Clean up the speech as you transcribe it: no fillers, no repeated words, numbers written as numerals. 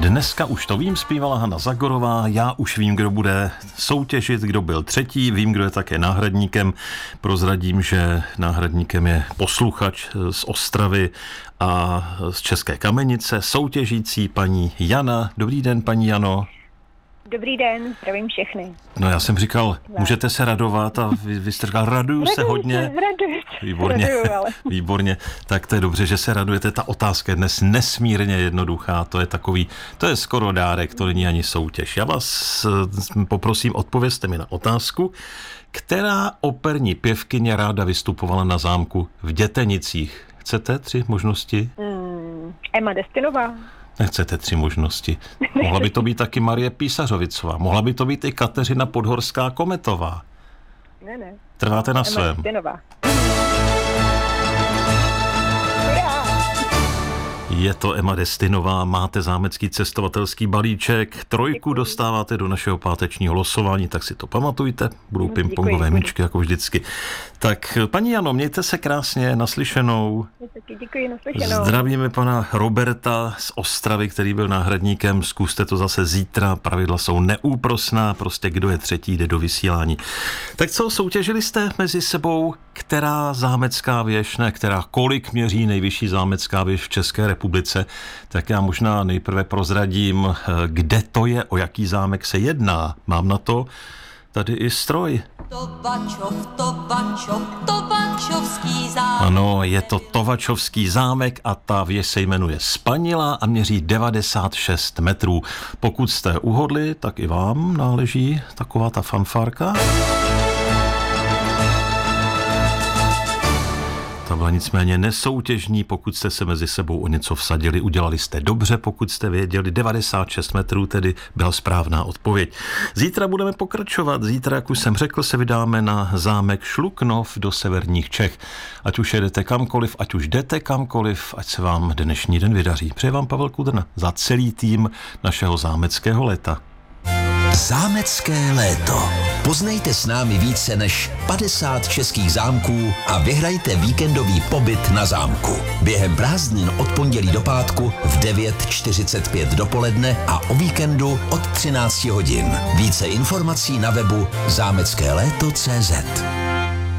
Dneska už to vím, zpívala Hana Zagorová, já už vím, kdo bude soutěžit, kdo byl třetí, vím, kdo je také náhradníkem. Prozradím, že náhradníkem je posluchač z Ostravy a z České Kamenice, soutěžící paní Jana. Dobrý den, paní Jano. Dobrý den, zdravím všechny. No já jsem říkal, můžete se radovat a vy jste říkal, raduju se hodně. Raduju se. Výborně, ale. Výborně. Tak to je dobře, že se radujete. Ta otázka je dnes nesmírně jednoduchá. To je skoro dárek, to není ani soutěž. Já vás poprosím, odpovězte mi na otázku. Která operní pěvkyně ráda vystupovala na zámku v Dětenicích? Chcete 3 možnosti? Emma Destinová. Nechcete 3 možnosti. Mohla by to být taky Marie Písařovicová. Mohla by to být i Kateřina Podhorská Kometová. Ne. Trváte na Emma svém. Destinová. Je to Emma Destinová, máte zámecký cestovatelský balíček, 3 dostáváte do našeho pátečního losování, tak si to pamatujte, budou pingpongové míčky jako vždycky. Tak paní Jano, mějte se krásně, naslyšenou. Taky děkuji, naslyšenou. Zdravíme pana Roberta z Ostravy, který byl náhradníkem, zkuste to zase zítra, pravidla jsou neúprosná, prostě kdo je třetí, jde do vysílání. Tak co, soutěžili jste mezi sebou, která zámecká věž, kolik měří nejvyšší zámecká věž v České republice, tak já možná nejprve prozradím, kde to je, o jaký zámek se jedná. Mám na to tady i stroj. Tovačovský zámek. Ano, je to Tovačovský zámek a ta věž se jmenuje Spanila a měří 96 metrů. Pokud jste uhodli, tak i vám náleží taková ta fanfárka. Ta byla nicméně nesoutěžní, pokud jste se mezi sebou o něco vsadili, udělali jste dobře, pokud jste věděli, 96 metrů tedy byla správná odpověď. Zítra budeme pokračovat, zítra, jak už jsem řekl, se vydáme na zámek Šluknov do severních Čech. Ať už jedete kamkoliv, ať už jdete kamkoliv, ať se vám dnešní den vydaří. Přeje vám Pavel Kudrna za celý tým našeho zámeckého léta. Zámecké léto. Poznejte s námi více než 50 českých zámků a vyhrajte víkendový pobyt na zámku. Během prázdnin od pondělí do pátku v 9:45 dopoledne a o víkendu od 13 hodin. Více informací na webu zámeckéléto.cz.